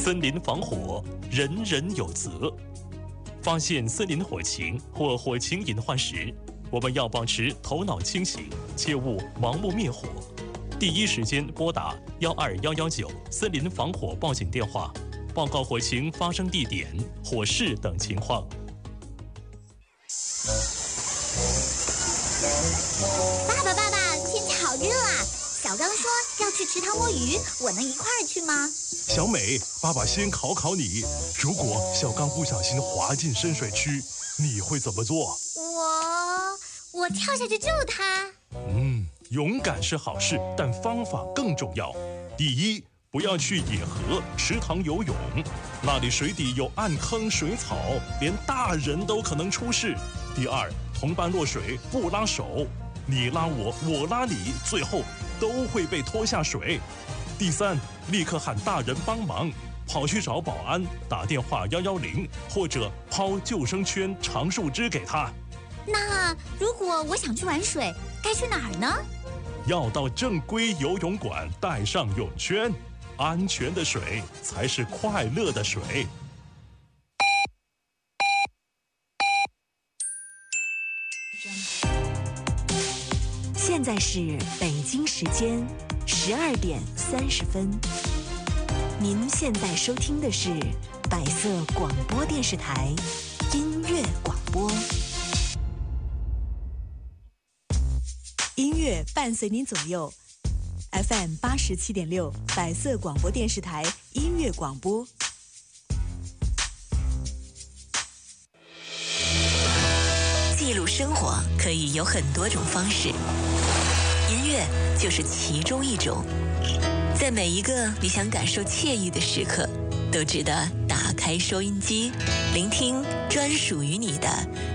森林防火，人人有责。发现森林火情或火情隐患时，我们要保持头脑清醒，切勿盲目灭火。第一时间拨打12119森林防火报警电话，报告火情发生地点、火势等情况。 爸爸，天气好热啊！小刚说要去池塘摸鱼，我能一块儿去吗？ 小美，爸爸先考考你，如果小刚不小心滑进深水区，你会怎么做？ 我跳下去救他。 勇敢是好事，但方法更重要。第一，不要去野河、池塘游泳，那里水底有暗坑、水草，连大人都可能出事。第二，同伴落水不拉手，你拉我，我拉你，最后都会被拖下水。第三，立刻喊大人帮忙，跑去找保安，打电话110，或者抛救生圈、长树枝给他。 那如果我想去玩水，该去哪儿呢？ 要到正规游泳馆，带上泳圈。安全的水才是快乐的水。 现在是北京时间12点30分。您现在收听的是百色广播电视台音乐广播。音乐伴随您左右 ，FM 87.6百色广播电视台音乐广播。记录生活可以有很多种方式，音乐就是其中一种。在每一个你想感受惬意的时刻，都值得打开收音机，聆听专属于你的